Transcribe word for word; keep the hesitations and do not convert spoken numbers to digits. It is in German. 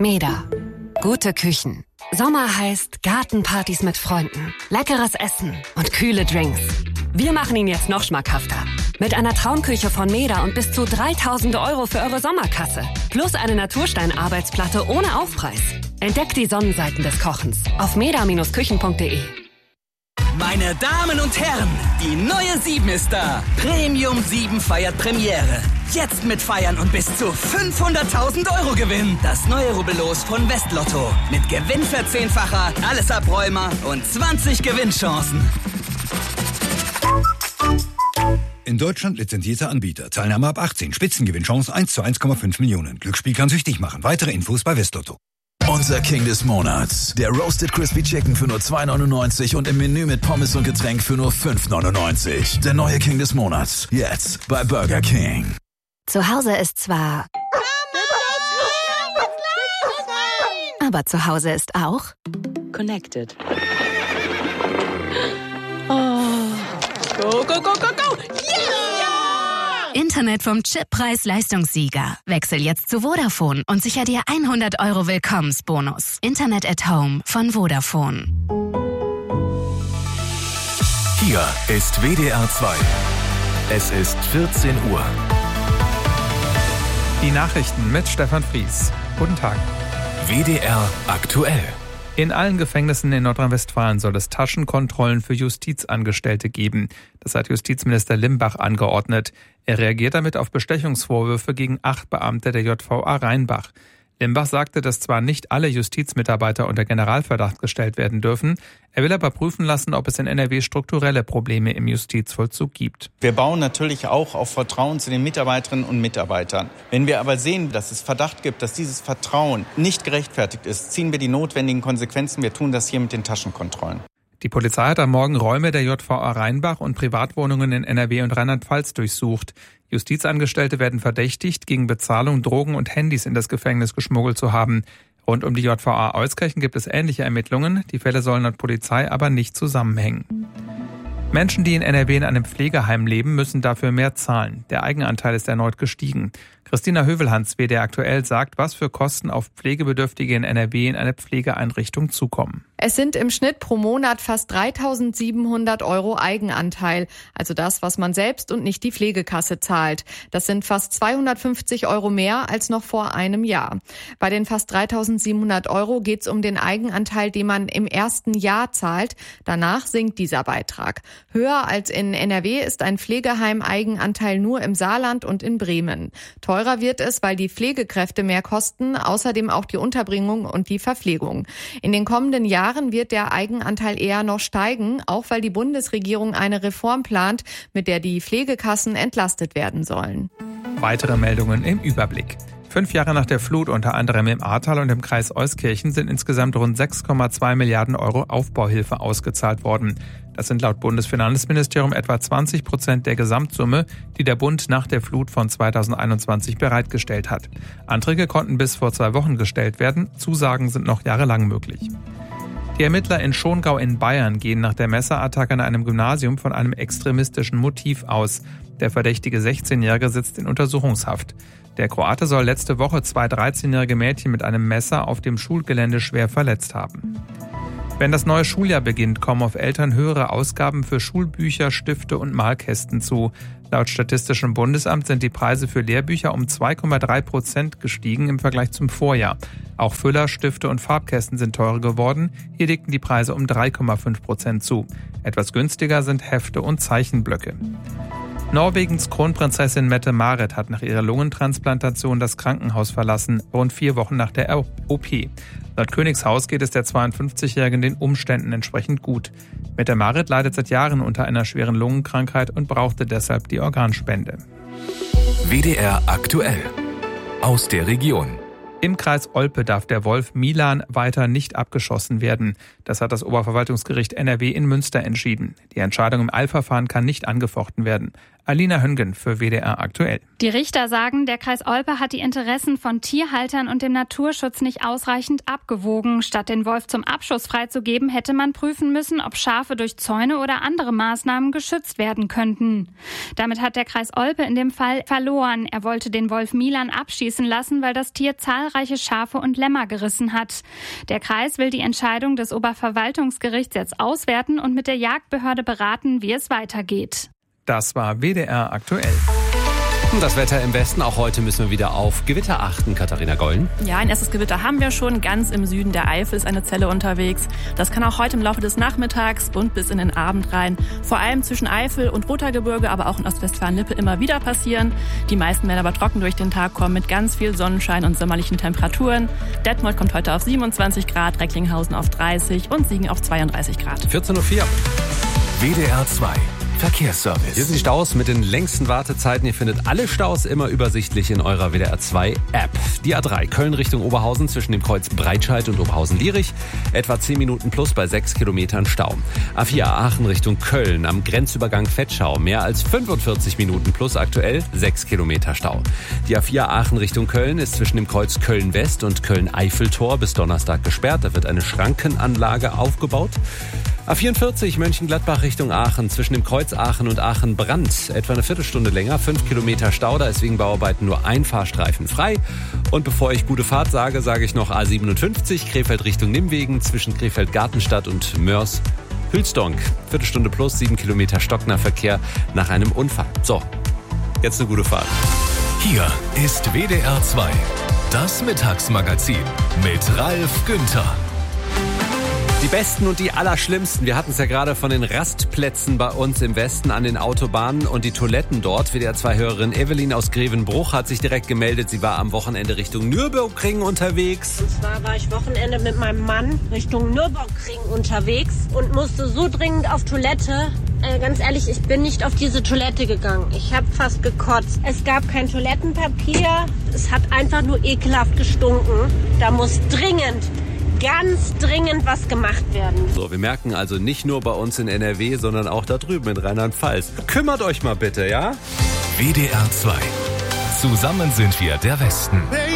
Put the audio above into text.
Meda. Gute Küchen. Sommer heißt Gartenpartys mit Freunden, leckeres Essen und kühle Drinks. Wir machen ihn jetzt noch schmackhafter. Mit einer Traumküche von Meda und bis zu dreitausend Euro für eure Sommerkasse. Plus eine Naturstein-Arbeitsplatte ohne Aufpreis. Entdeckt die Sonnenseiten des Kochens auf meda Bindestrich küchen punkt de. Meine Damen und Herren, die neue sieben ist da. Premium sieben feiert Premiere. Jetzt mit Feiern und bis zu fünfhunderttausend Euro Gewinn. Das neue Rubbellos von Westlotto. Mit Gewinnverzehnfacher, alles Abräumer und zwanzig Gewinnchancen. In Deutschland lizenzierter Anbieter. Teilnahme ab achtzehn. Spitzengewinnchance eins zu eins Komma fünf Millionen. Glücksspiel kann süchtig machen. Weitere Infos bei Westlotto. Unser King des Monats. Der Roasted Crispy Chicken für nur zwei neunundneunzig und im Menü mit Pommes und Getränk für nur fünf neunundneunzig. Der neue King des Monats. Jetzt bei Burger King. Zu Hause ist zwar... Aber zu Hause ist auch... Connected. Oh. Go, go, go, go, go! Yeah! Internet vom Chip-Preis-Leistungssieger. Wechsel jetzt zu Vodafone und sicher dir hundert Euro Willkommensbonus. Internet at Home von Vodafone. Hier ist W D R zwei. Es ist vierzehn Uhr. Die Nachrichten mit Stefan Fries. Guten Tag. W D R aktuell. In allen Gefängnissen in Nordrhein-Westfalen soll es Taschenkontrollen für Justizangestellte geben. Das hat Justizminister Limbach angeordnet. Er reagiert damit auf Bestechungsvorwürfe gegen acht Beamte der J V A Rheinbach. Limbach sagte, dass zwar nicht alle Justizmitarbeiter unter Generalverdacht gestellt werden dürfen, er will aber prüfen lassen, ob es in N R W strukturelle Probleme im Justizvollzug gibt. Wir bauen natürlich auch auf Vertrauen zu den Mitarbeiterinnen und Mitarbeitern. Wenn wir aber sehen, dass es Verdacht gibt, dass dieses Vertrauen nicht gerechtfertigt ist, ziehen wir die notwendigen Konsequenzen. Wir tun das hier mit den Taschenkontrollen. Die Polizei hat am Morgen Räume der J V A Rheinbach und Privatwohnungen in N R W und Rheinland-Pfalz durchsucht. Justizangestellte werden verdächtigt, gegen Bezahlung Drogen und Handys in das Gefängnis geschmuggelt zu haben. Rund um die J V A Euskirchen gibt es ähnliche Ermittlungen. Die Fälle sollen laut Polizei aber nicht zusammenhängen. Menschen, die in N R W in einem Pflegeheim leben, müssen dafür mehr zahlen. Der Eigenanteil ist erneut gestiegen. Christina Hövelhans, W D R aktuell, sagt, was für Kosten auf Pflegebedürftige in N R W in eine Pflegeeinrichtung zukommen. Es sind im Schnitt pro Monat fast dreitausendsiebenhundert Euro Eigenanteil, also das, was man selbst und nicht die Pflegekasse zahlt. Das sind fast zweihundertfünfzig Euro mehr als noch vor einem Jahr. Bei den fast dreitausendsiebenhundert Euro geht es um den Eigenanteil, den man im ersten Jahr zahlt. Danach sinkt dieser Beitrag. Höher als in N R W ist ein Pflegeheim-Eigenanteil nur im Saarland und in Bremen. Teurer wird es, weil die Pflegekräfte mehr kosten, außerdem auch die Unterbringung und die Verpflegung. In den kommenden Jahren wird der Eigenanteil eher noch steigen, auch weil die Bundesregierung eine Reform plant, mit der die Pflegekassen entlastet werden sollen. Weitere Meldungen im Überblick. Fünf Jahre nach der Flut, unter anderem im Ahrtal und im Kreis Euskirchen, sind insgesamt rund sechs Komma zwei Milliarden Euro Aufbauhilfe ausgezahlt worden. Das sind laut Bundesfinanzministerium etwa zwanzig Prozent der Gesamtsumme, die der Bund nach der Flut von zweitausendeinundzwanzig bereitgestellt hat. Anträge konnten bis vor zwei Wochen gestellt werden. Zusagen sind noch jahrelang möglich. Die Ermittler in Schongau in Bayern gehen nach der Messerattacke an einem Gymnasium von einem extremistischen Motiv aus. Der verdächtige sechzehnjährige sitzt in Untersuchungshaft. Der Kroate soll letzte Woche zwei dreizehnjährige Mädchen mit einem Messer auf dem Schulgelände schwer verletzt haben. Wenn das neue Schuljahr beginnt, kommen auf Eltern höhere Ausgaben für Schulbücher, Stifte und Malkästen zu. Laut Statistischem Bundesamt sind die Preise für Lehrbücher um zwei Komma drei Prozent gestiegen im Vergleich zum Vorjahr. Auch Füller, Stifte und Farbkästen sind teurer geworden. Hier legten die Preise um drei Komma fünf Prozent zu. Etwas günstiger sind Hefte und Zeichenblöcke. Norwegens Kronprinzessin Mette-Marit hat nach ihrer Lungentransplantation das Krankenhaus verlassen, rund vier Wochen nach der O P. Laut Königshaus geht es der zweiundfünfzigjährigen den Umständen entsprechend gut. Mette-Marit leidet seit Jahren unter einer schweren Lungenkrankheit und brauchte deshalb die Organspende. W D R aktuell. Aus der Region. Im Kreis Olpe darf der Wolf Milan weiter nicht abgeschossen werden. Das hat das Oberverwaltungsgericht N R W in Münster entschieden. Die Entscheidung im Eilverfahren kann nicht angefochten werden. Alina Höngen für W D R aktuell. Die Richter sagen, der Kreis Olpe hat die Interessen von Tierhaltern und dem Naturschutz nicht ausreichend abgewogen. Statt den Wolf zum Abschuss freizugeben, hätte man prüfen müssen, ob Schafe durch Zäune oder andere Maßnahmen geschützt werden könnten. Damit hat der Kreis Olpe in dem Fall verloren. Er wollte den Wolf Milan abschießen lassen, weil das Tier zahlreiche Schafe und Lämmer gerissen hat. Der Kreis will die Entscheidung des Oberverwaltungsgerichts jetzt auswerten und mit der Jagdbehörde beraten, wie es weitergeht. Das war W D R aktuell. Das Wetter im Westen, auch heute müssen wir wieder auf Gewitter achten, Katharina Gollen. Ja, ein erstes Gewitter haben wir schon. Ganz im Süden der Eifel ist eine Zelle unterwegs. Das kann auch heute im Laufe des Nachmittags und bis in den Abend rein, vor allem zwischen Eifel und Rothaargebirge, aber auch in Ostwestfalen-Lippe immer wieder passieren. Die meisten werden aber trocken durch den Tag kommen mit ganz viel Sonnenschein und sommerlichen Temperaturen. Detmold kommt heute auf siebenundzwanzig Grad, Recklinghausen auf dreißig und Siegen auf zweiunddreißig Grad. vierzehn Uhr vier. W D R zwei. Verkehrsservice. Hier sind die Staus mit den längsten Wartezeiten. Ihr findet alle Staus immer übersichtlich in eurer W D R zwei App. Die A drei Köln Richtung Oberhausen zwischen dem Kreuz Breitscheid und Oberhausen-Lierich. Etwa zehn Minuten plus bei sechs Kilometern Stau. A vier Aachen Richtung Köln am Grenzübergang Vetschau. Mehr als fünfundvierzig Minuten plus aktuell sechs Kilometer Stau. Die A vier Aachen Richtung Köln ist zwischen dem Kreuz Köln-West und Köln-Eiffeltor bis Donnerstag gesperrt. Da wird eine Schrankenanlage aufgebaut. A vierundvierzig Mönchengladbach Richtung Aachen zwischen dem Kreuz Aachen und Aachen-Brand. Etwa eine Viertelstunde länger, fünf Kilometer Stau, da ist wegen Bauarbeiten nur ein Fahrstreifen frei. Und bevor ich gute Fahrt sage, sage ich noch A siebenundfünfzig Krefeld Richtung Nimwegen zwischen Krefeld-Gartenstadt und Mörs-Hülsdonk. Viertelstunde plus, sieben Kilometer Stocknerverkehr nach einem Unfall. So, jetzt eine gute Fahrt. Hier ist W D R zwei, das Mittagsmagazin mit Ralf Günther. Die besten und die allerschlimmsten. Wir hatten es ja gerade von den Rastplätzen bei uns im Westen an den Autobahnen und die Toiletten dort. W D R zwei Hörerin Evelyn aus Grevenbruch hat sich direkt gemeldet. Sie war am Wochenende Richtung Nürburgring unterwegs. Und zwar war ich Wochenende mit meinem Mann Richtung Nürburgring unterwegs und musste so dringend auf Toilette. Äh, ganz ehrlich, ich bin nicht auf diese Toilette gegangen. Ich habe fast gekotzt. Es gab kein Toilettenpapier. Es hat einfach nur ekelhaft gestunken. Da muss dringend ganz dringend was gemacht werden. So, wir merken also nicht nur bei uns in N R W, sondern auch da drüben in Rheinland-Pfalz. Kümmert euch mal bitte, ja? W D R zwei. Zusammen sind wir der Westen.